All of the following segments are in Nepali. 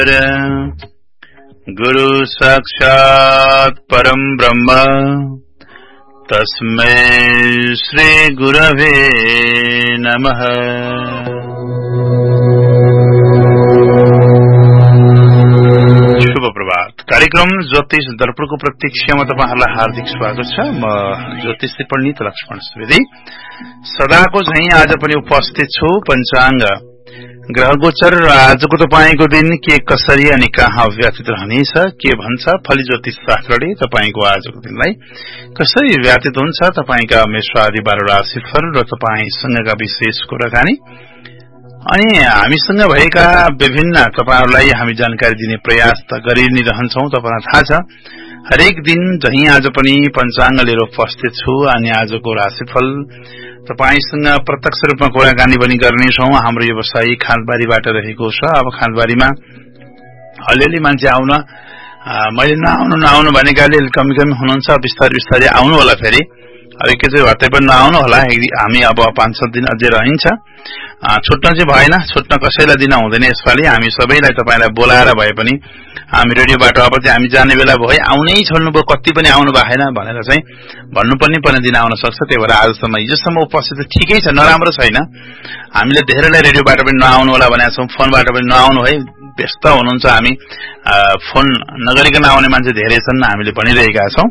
गुरु साक्षात् परम ब्रह्म तस्मै श्री गुरवे नमः। शुभ प्रभात। कार्यक्रम ज्योतिष दर्पणको प्रत्यक्षमा तपाईहरुलाई हार्दिक स्वागत छ। म ज्योतिष पण्डित लक्ष्मण सुवेदी सदाको झैं आज पनि उपस्थित छु। पञ्चाङ्ग ग्रह गोचर र आजको तपाईको दिन के कसरी अनि कहाँ व्यतीत रहनेछ के भन्छ फली ज्योतिष शास्त्रले तपाईको आजको दिनलाई कसरी व्यतीत हुन्छ, तपाईका मेषराशि 12 राशिफल र तपाईसँगका विशेष कुराकानी अनि हामीसँग भएका विभिन्न तपाईहरुलाई हामी जानकारी दिने प्रयास त गरि नै रहन्छौं। तपाईलाई थाहा छ हरेक दिन जही आज पनि पञ्चाङ्ग लिएर उपस्थित छु अनि आजको राशिफल तपाईसँग प्रत्यक्ष रूपमा कुराकानी पनि गर्नेछौं। हाम्रो व्यवसायी खाँदबारीबाट रहेको छ। अब खाँदबारीमा अलिअलि मान्छे आउन मैले नआउनु भनेकाले कमी हुनुहुन्छ। बिस्तारै आउनु होला। फेरि अब एकैचोटि हत्तै पनि नआउनु होला। हामी अब 5-7 दिन अझै रहन्छ। छुट्न चाहिँ भएन, छुट्न कसैलाई दिन हुँदैन। यसपालि हामी सबैलाई तपाईलाई बोलाएर भए पनि हामी रेडियोबाट अब चाहिँ हामी जाने बेला भयो आउनै छोड्नुभयो, कति पनि आउनु भएन भनेर चाहिँ भन्नुपर्ने दिन आउन सक्छ। त्यही भएर आजसम्म हिजोसम्म उपस्थित ठिकै छ, नराम्रो छैन। हामीले धेरैलाई रेडियोबाट पनि नआउनु होला भनेका छौं, फोनबाट पनि नआउनु है, व्यस्त हुनुहुन्छ। हामी फोन नगरिकन आउने मान्छे धेरै छन् हामीले भनिरहेका छौं।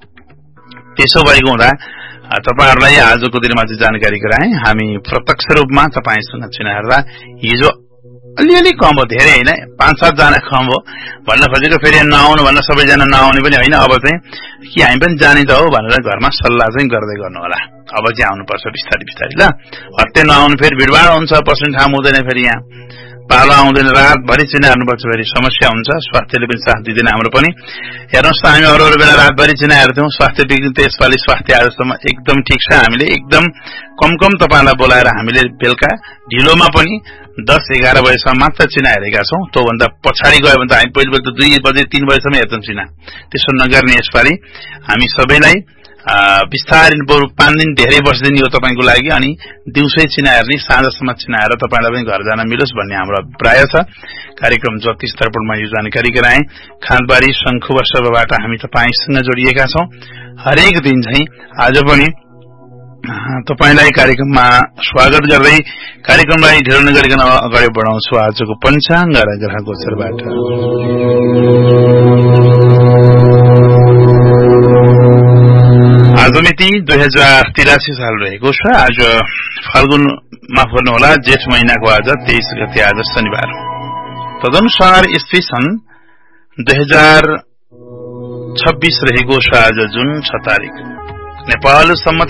त्यसो भएको हुँदा तपाईहरुलाई आजको दिनमा चाहिँ जानकारी गराए। हामी प्रत्यक्ष रूपमा तपाईसँग चुनाव हेर्दा हिजो अलिअलि कम हो, धेरै हैन, 5-7 जना कम हो भन्न खोजेको। फेरि नआउनु भन्न सबैजना नआउने पनि हैन। अब चाहिँ कि हामी पनि जाने त हो भनेर घरमा सल्लाह चाहिँ गर्दै गर्नु होला। अब चाहिँ आउनुपर्छ बिस्तारै ल। हत्ते नआउनु फेरि भिडभाड हुन्छ, बस्ने ठाउँ हुँदैन। फेरि यहाँ पालो आउँदैन, रातभरि चिना हेर्नुपर्छ, फेरि समस्या हुन्छ। स्वास्थ्यले पनि साथ दिँदैन हाम्रो पनि। हेर्नुहोस् त हामी अरू बेला रातभरि चिना हेर्थ्यौं, स्वास्थ्य बिग्रिन्छ। यसपालि स्वास्थ्य आजसम्म एकदम ठिक छ। हामीले एकदम कम तपाईलाई बोलाएर हामीले बेलुका ढिलोमा पनि 10-11 बजेसम्म मात्र चिना हेरेका छौं। त्योभन्दा पछाडि गयो भने त हामी पहिलो 2 बजे 3 बजेसम्म हेर्छौं चिना। त्यसो नगर्ने यसपालि हामी सबैलाई बिस्तारै 5 दिन धेरै बस्दिने हो तपाईको लागि। अनि दिउँसै चिना हेर्ने, साँझसम्म चिना हेरेर तपाईलाई पनि घर जान मिलोस् भन्ने हाम्रो अभिप्राय छ। कार्यक्रम ज्योतिष दर्पणमा यो जानकारी गराए। खाँदबारी शंखुवासबाट हामी तपाईसँग जोडिएका छौं। हरेक दिन चाहिँ आज पनि तपाईलाई कार्यक्रममा स्वागत गर्दै कार्यक्रमलाई ढिलो नगरिकन अगाडि बढाउँछु आजको पञ्चाङ्ग र ग्रह गोचरबाट। आज मिति 2083 साल रहेको छ। आज फाल्गुन माफ गर्नुहोला जेठ महिनाको आज 23 गते आज शनिबार। तदनुसार ईस्वी सन् 2026 रहेको छ। आज जुन 6 तारिक। नेपाल सम्मत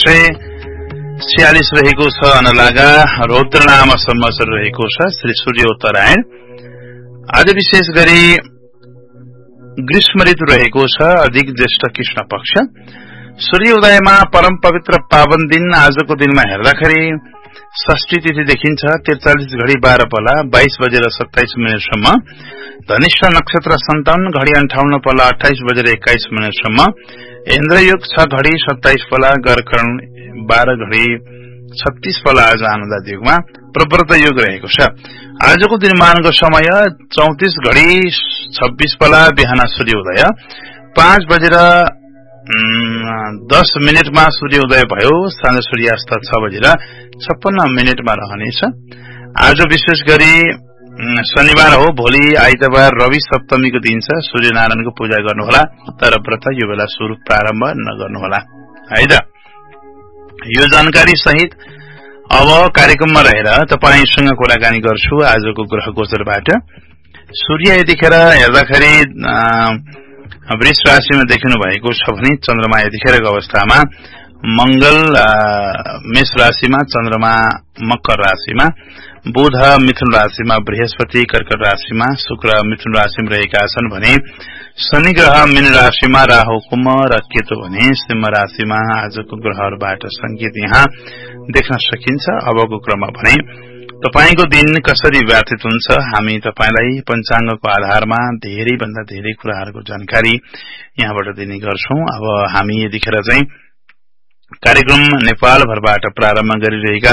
1146 रहेको छ। अनलागा रौद्रनाम संवत्सर रहेको छ। श्री सूर्य उत्तरायण। आज विशेष गरी ग्रीष्म ऋतु रहेको छ। अधिक ज्येष्ठ कृष्ण पक्ष। सूर्य उदयमा परम पवित्र पावन दिन आजको दिनमा हेर्दाखेरि षष्ठी तिथि देखिन्छ। 43 घडी 12 पला 22 बजेर 27 मिनेटसम्म। धनिष्ठ नक्षत्र 57 घडी 58 पला 28 बजेर 21 मिनेटसम्म। इन्द्रयोग 6 घडी 27 पला। गरकरण 12 घडी 36 पला आज आनन्द युगमा प्रवृत्त योग रहेको छ। आजको दिनमानको समय 34 घडी 26 पला बिहान सूर्योदय। 5 बजेर 10 मिनेटमा सूर्योदय भयो। साँझ सूर्यास्त 6 बजेर 56 मिनेटमा रहनेछ। आज विशेष गरी शनिबार हो। भोलि आइतबार रवि सप्तमीको दिन छ। सूर्यनारायणको पूजा गर्नुहोला, तर व्रत यो बेला सुरु प्रारम्भ नगर्नुहोला है त। यो जानकारी सहित अब कार्यक्रममा रहेर तपाईसँग कुराकानी गर्छु आजको ग्रह गोचरबाट। सूर्य यतिखेर हेर्दाखेरि वृष राशिमा देखिनु भएको छ भने चन्द्रमा यतिखेरको अवस्थामा मंगल मेष राशिमा, चन्द्रमा मकर राशिमा, बुध मिथुन राशिमा, बृहस्पति कर्कट राशिमा, शुक्र मिथुन राशिमा रहेका छन् भने शनि ग्रह मीन राशिमा, राहु कुम्भ र केतु भने सिंह राशिमा। आजको ग्रहहरूबाट संकेत यहाँ देख्न सकिन्छ। अबको क्रममा भने तपाईको दिन कसरी व्यतीत हुन्छ हामी तपाईलाई पञ्चाङ्गको आधारमा धेरै भन्दा धेरै कुराहरूको जानकारी यहाँबाट दिने गर्छौं। अब हामी यतिखेर चाहिँ कार्यक्रम नेपाल भरबाट प्रारम्भ गरिरहेका